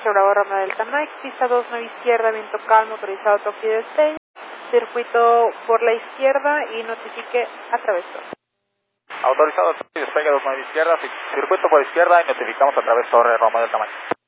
Foxtrot Bravo Roma Delta Mike, pista 29 izquierda, viento calmo, autorizado toque de destello, circuito por la izquierda y notifique atravesó. Autorizado toque de despegue 29 izquierda, circuito por izquierda y notificamos a través Torre Roma Delta Mike.